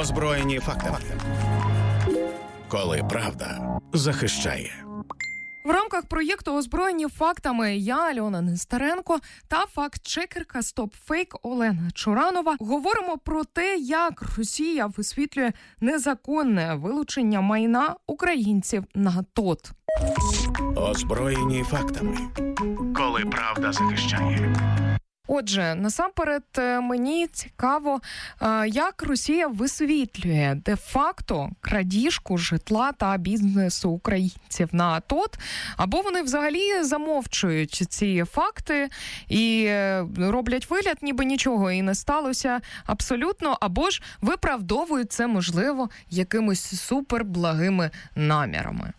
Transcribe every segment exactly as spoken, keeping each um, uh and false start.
Озброєні фактами. Коли правда захищає. В рамках проєкту «Озброєні фактами» я, Альона Нестеренко, та факт-чекерка «Стоп-фейк» Олена Чуранова говоримо про те, як Росія висвітлює незаконне вилучення майна українців на ТОТ. Озброєні фактами. Коли правда захищає. Отже, насамперед мені цікаво, як Росія висвітлює де-факто крадіжку житла та бізнесу українців на ТОТ, або вони взагалі замовчують ці факти і роблять вигляд, ніби нічого і не сталося абсолютно, або ж виправдовують це, можливо, якимись суперблагими намірами.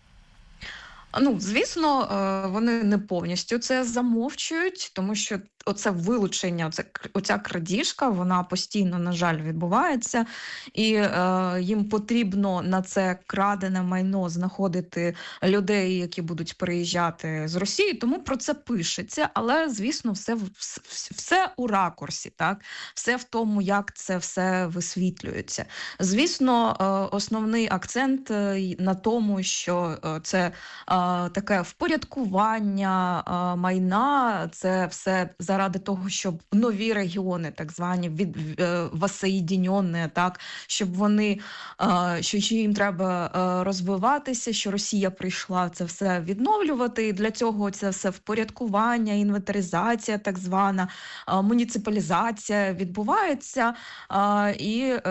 Ну, звісно, вони не повністю це замовчують, тому що оце вилучення, оце, оця крадіжка, вона постійно, на жаль, відбувається, і е, їм потрібно на це крадене майно знаходити людей, які будуть приїжджати з Росії, тому про це пишеться, але, звісно, все, все, все у ракурсі, так? Все в тому, як це все висвітлюється. Звісно, е, основний акцент на тому, що це е, таке впорядкування е, майна, це все заради того, щоб нові регіони, так звані, від е, воссоєдінені, так, щоб вони, е, що їм треба е, розвиватися, що Росія прийшла це все відновлювати, і для цього це все впорядкування, інвентаризація, так звана, е, муніципалізація відбувається, е, і е,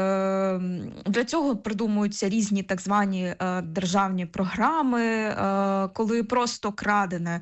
для цього придумуються різні так звані е, державні програми, е, коли просто крадене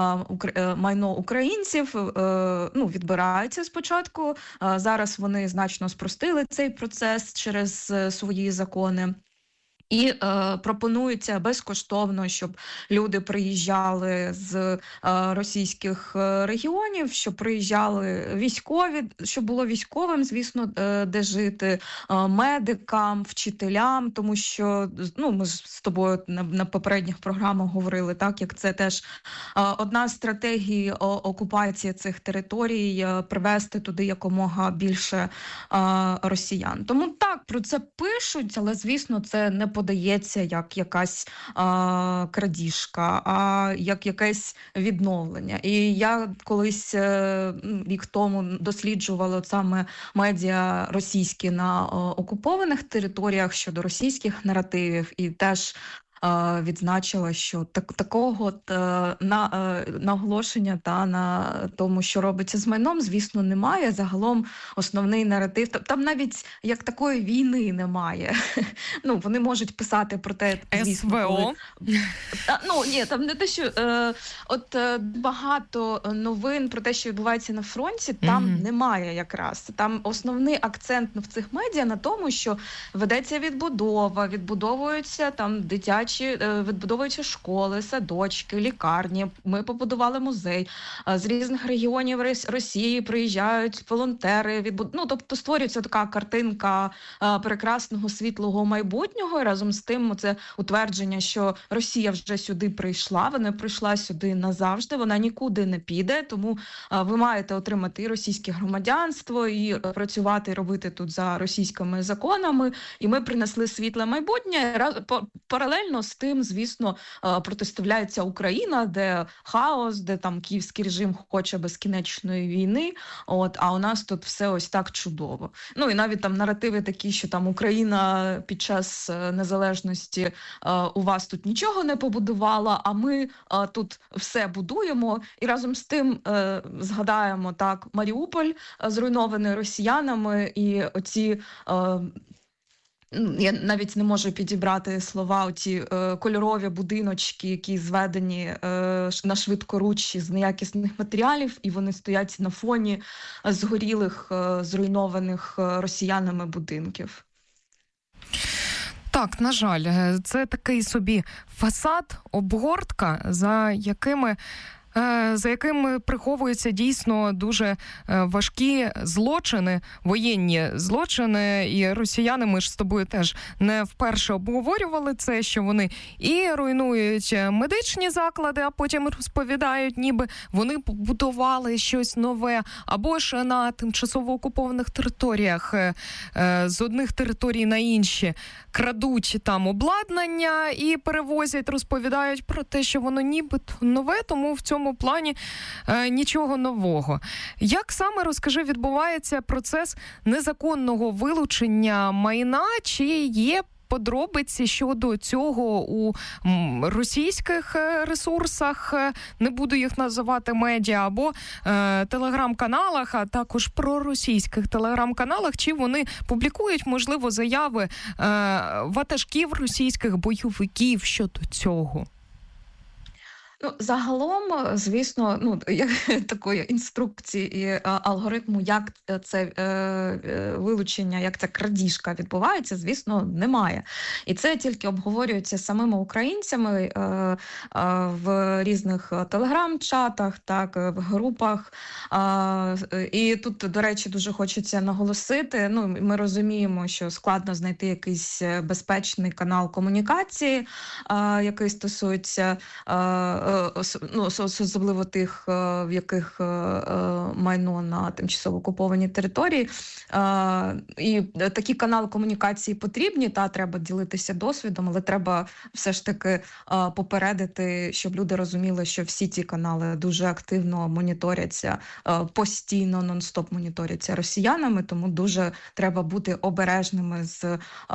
е, майно українців е, ну, відбираються спочатку. Зараз вони значно спростили цей процес через свої закони. І е, пропонується безкоштовно, щоб люди приїжджали з е, російських регіонів, щоб приїжджали військові, щоб було військовим, звісно, е, де жити, е, медикам, вчителям, тому що, ну, ми ж з тобою на, на попередніх програмах говорили, так, як це теж е, одна з стратегій окупації цих територій, е, привести туди якомога більше е, росіян. Тому так, про це пишуть, але, звісно, це не подається як якась а, крадіжка, а як якесь відновлення. І я колись рік тому досліджувала саме медіа російські на о, окупованих територіях щодо російських наративів, і теж відзначила, що так, такого та, на, наголошення та на тому, що робиться з майном, звісно, немає. Загалом основний наратив, там навіть як такої війни немає. Ну, вони можуть писати про те, звісно, ес ве о. Коли... Ну, ні, там не те, що е, от е, багато новин про те, що відбувається на фронті, там mm-hmm. немає якраз. Там основний акцент в цих медіа на тому, що ведеться відбудова, відбудовуються там дитячі відбудовуються школи, садочки, лікарні. Ми побудували музей. З різних регіонів Росії приїжджають волонтери. Відбуд... Ну, тобто створюється така картинка прекрасного світлого майбутнього. І разом з тим це утвердження, що Росія вже сюди прийшла, вона прийшла сюди назавжди, вона нікуди не піде, тому ви маєте отримати і російське громадянство, і працювати, і робити тут за російськими законами. І ми принесли світле майбутнє. Паралельно з тим, звісно, протиставляється Україна, де хаос, де там київський режим хоче безкінечної війни, от, а у нас тут все ось так чудово. Ну і навіть там наративи такі, що там Україна під час незалежності у вас тут нічого не побудувала, а ми тут все будуємо. І разом з тим згадаємо так Маріуполь, зруйнований росіянами, і оці... Я навіть не можу підібрати слова, оці е, кольорові будиночки, які зведені е, на швидкоруч з неякісних матеріалів, і вони стоять на фоні згорілих, е, зруйнованих росіянами будинків. Так, на жаль, це такий собі фасад, обгортка, за якими за якими приховуються дійсно дуже важкі злочини, воєнні злочини. І росіяни, ми ж з тобою теж не вперше обговорювали це, що вони і руйнують медичні заклади, а потім розповідають, ніби вони побудували щось нове, або ж на тимчасово окупованих територіях з одних територій на інші крадуть там обладнання і перевозять, розповідають про те, що воно нібито нове, тому в цьому плані е, нічого нового. Як саме, розкажи, відбувається процес незаконного вилучення майна? Чи є подробиці щодо цього у російських ресурсах, не буду їх називати медіа, або е, телеграм-каналах, а також проросійських телеграм-каналах, чи вони публікують, можливо, заяви е, ватажків російських бойовиків щодо цього? Ну, загалом, звісно, ну, такої інструкції і алгоритму, як це е, вилучення, як ця крадіжка відбувається, звісно, немає. І це тільки обговорюється самими українцями е, е, в різних телеграм-чатах, так, в групах. Е, і тут, до речі, дуже хочеться наголосити, ну, ми розуміємо, що складно знайти якийсь безпечний канал комунікації, е, який стосується е, ну, особливо тих, в яких майно на тимчасово окупованій території. І такі канали комунікації потрібні, та треба ділитися досвідом, але треба все ж таки попередити, щоб люди розуміли, що всі ці канали дуже активно моніторяться, постійно, нон-стоп моніторяться росіянами, тому дуже треба бути обережними з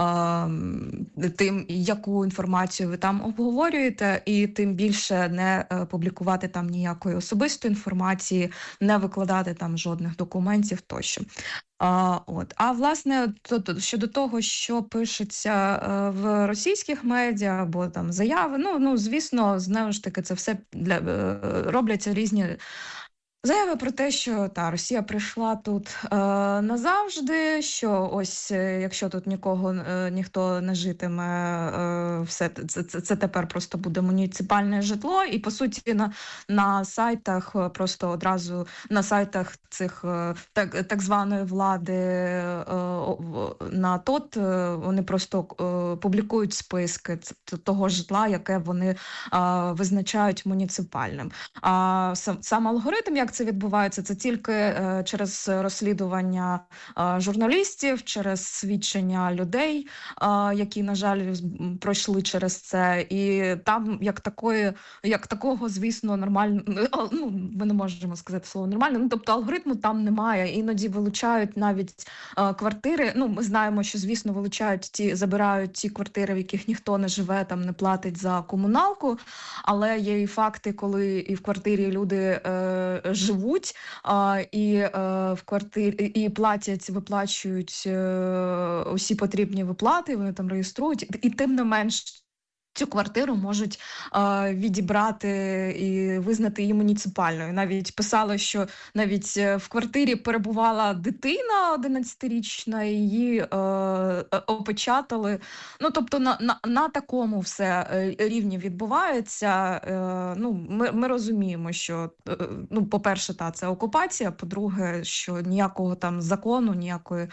тим, яку інформацію ви там обговорюєте, і тим більше не публікувати там ніякої особистої інформації, не викладати там жодних документів тощо. А, от. А власне, то, то, щодо того, що пишеться е, в російських медіа або там заяви, ну, ну звісно, знову ж таки, це все для, е, робляться різні заяви про те, що та Росія прийшла тут е, назавжди, що ось е, якщо тут нікого е, ніхто не житиме, е, все це, це, це тепер просто буде муніципальне житло. І по суті на, на сайтах просто одразу на сайтах цих е, так, так званої влади е, на ТОТ е, вони просто е, публікують списки того житла, яке вони е, визначають муніципальним. А сам, сам алгоритм, як це відбувається, це тільки е, через розслідування е, журналістів, через свідчення людей, е, які, на жаль, пройшли через це. І там, як такої, як такого, звісно, нормально, ну, ми не можемо сказати слово нормально, ну, тобто алгоритму там немає. Іноді вилучають навіть е, квартири. Ну, ми знаємо, що, звісно, вилучають ті, забирають ті квартири, в яких ніхто не живе, там не платить за комуналку, але є і факти, коли і в квартирі люди е, живуть, а, і е, в квартирі і платять, виплачують е, усі потрібні виплати, вони там реєструють, і тим не менш цю квартиру можуть е, відібрати і визнати її муніципальною. Навіть писали, що навіть в квартирі перебувала дитина одинадцятирічна, її е, опечатали. Ну, тобто на, на, на такому все рівні відбувається. Е, ну, ми, ми розуміємо, що, е, ну, по-перше, та, це окупація, по-друге, що ніякого там закону, ніякої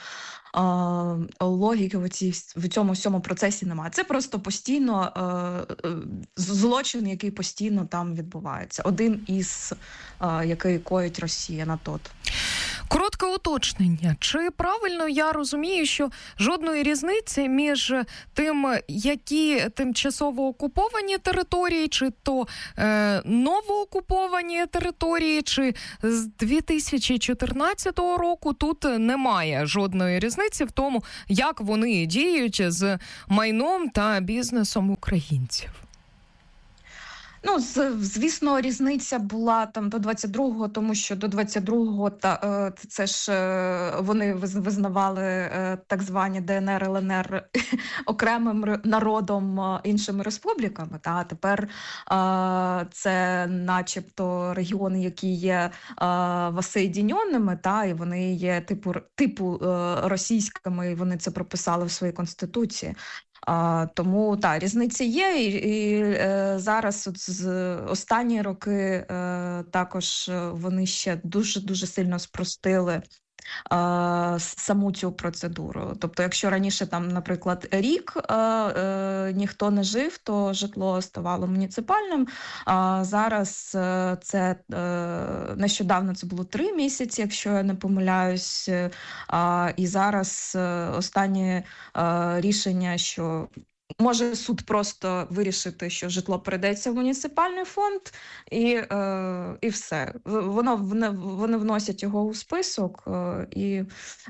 логіки в, цій, в цьому всьому процесі немає. Це просто постійно е, злочин, який постійно там відбувається. Один із, е, який коїть Росія на ТОТ. Коротке уточнення. Чи правильно я розумію, що жодної різниці між тим, які тимчасово окуповані території, чи то е, новоокуповані території, чи з дві тисячі чотирнадцятого року тут немає жодної різниці в тому, як вони діють з майном та бізнесом українців? Ну, звісно, різниця була там до двадцять другого, тому що до двадцять другого та це ж вони визнавали так звані Де Ен Ер, Ел Ен Ер окремим народом, іншими республіками. Та а тепер це, начебто, регіони, які є воссоєдіненими, та і вони є типу типу російськими, і вони це прописали в своїй конституції. А, тому та різниця є, і, і е, зараз от з останні роки е, також вони ще дуже дуже сильно спростили а, с- саму цю процедуру. Тобто, якщо раніше там, наприклад, рік е, е, ніхто не жив, то житло ставало муніципальним. А зараз е, це е, нещодавно це було три місяці, якщо я не помиляюсь. Е, А, і зараз е, останнє е, рішення, що може суд просто вирішити, що житло передається в муніципальний фонд, і, е, і все. В- Воно вне- вони вносять його у список, е, і е,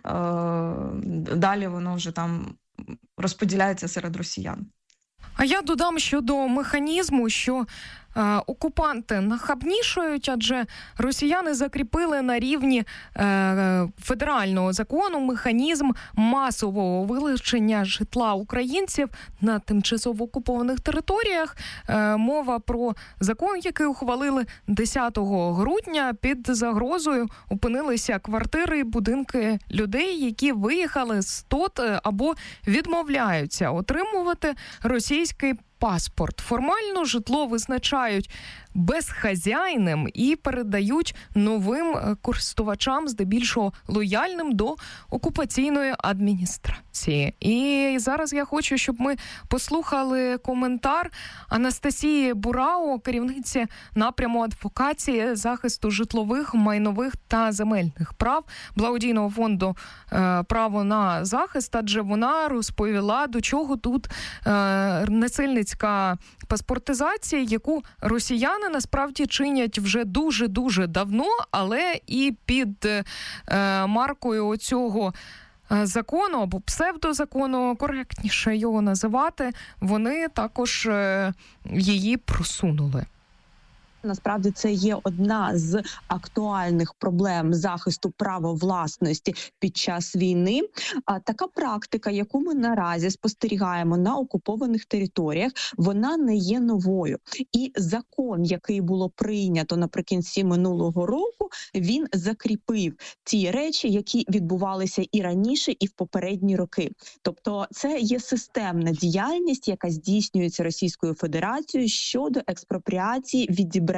далі воно вже там розподіляється серед росіян. А я додам щодо механізму, що е, окупанти нахабнішують, адже росіяни закріпили на рівні е, федерального закону механізм масового вилучення житла українців на тимчасово окупованих територіях. Е, мова про закон, який ухвалили десятого грудня. Під загрозою опинилися квартири і будинки людей, які виїхали з ТОТ або відмовляються отримувати російський паспорт. Формально житло визначають безхазяйним і передають новим е, користувачам, здебільшого лояльним до окупаційної адміністрації. І зараз я хочу, щоб ми послухали коментар Анастасії Бурао, керівниці напряму адвокації захисту житлових, майнових та земельних прав благодійного фонду е, «Право на захист», адже вона розповіла, до чого тут е, насильницька паспортизація, яку росіяни насправді чинять вже дуже-дуже давно, але і під е, маркою оцього е, закону або псевдозакону, коректніше його називати, вони також е, її просунули. Насправді це є одна з актуальних проблем захисту права власності під час війни. А така практика, яку ми наразі спостерігаємо на окупованих територіях, вона не є новою. І закон, який було прийнято наприкінці минулого року, він закріпив ті речі, які відбувалися і раніше, і в попередні роки. Тобто це є системна діяльність, яка здійснюється Російською Федерацією щодо експропріації, відібрання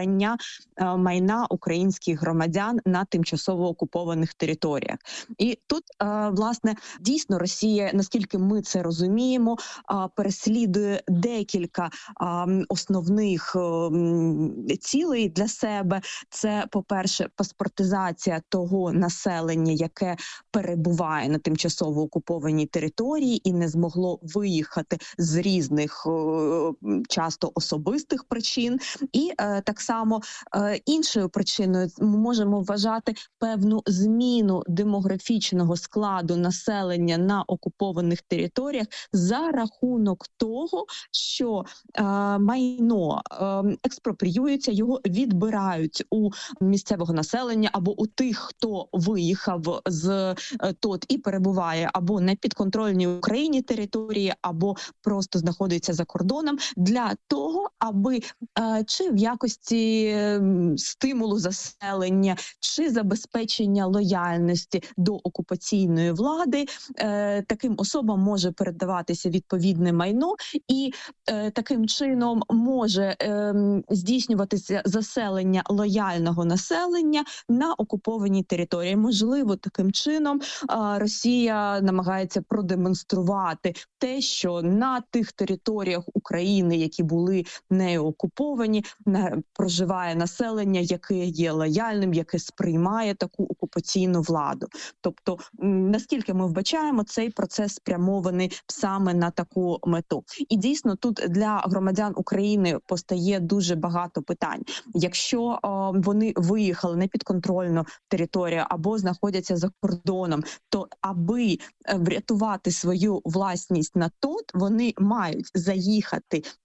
майна українських громадян на тимчасово окупованих територіях. І тут, власне, дійсно Росія, наскільки ми це розуміємо, переслідує декілька основних цілей для себе. Це, по-перше, паспортизація того населення, яке перебуває на тимчасово окупованій території і не змогло виїхати з різних, часто особистих причин. І так само іншою причиною ми можемо вважати певну зміну демографічного складу населення на окупованих територіях за рахунок того, що е, майно е, експропріюється, його відбирають у місцевого населення або у тих, хто виїхав з е, ТОТ і перебуває або на підконтрольній Україні території, або просто знаходиться за кордоном, для того, аби е, чи в якості стимулу заселення чи забезпечення лояльності до окупаційної влади е, таким особам може передаватися відповідне майно, і е, таким чином може е, здійснюватися заселення лояльного населення на окупованій території. Можливо, таким чином е, Росія намагається продемонструвати те, що на тих територіях України, які були нею окуповані, на проживає населення, яке є лояльним, яке сприймає таку окупаційну владу. Тобто, наскільки ми вбачаємо, цей процес спрямований саме на таку мету. І дійсно тут для громадян України постає дуже багато питань. Якщо о, вони виїхали на підконтрольну територію або знаходяться за кордоном, то аби врятувати свою власність на ТОТ, вони мають заїхати